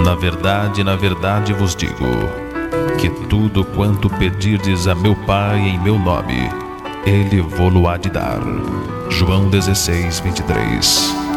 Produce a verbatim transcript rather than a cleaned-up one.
Na verdade, na verdade vos digo, que tudo quanto pedirdes a meu Pai em meu nome, Ele vô-lo há de dar. João dezesseis, vinte e três.